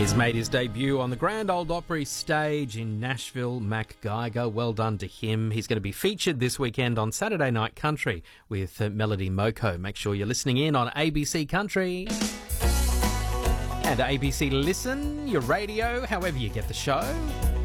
He's made his debut on the Grand Ole Opry stage in Nashville, Mac Geiger. Well done to him. He's going to be featured this weekend on Saturday Night Country with Melody Moko. Make sure you're listening in on ABC Country and ABC Listen, your radio, however you get the show.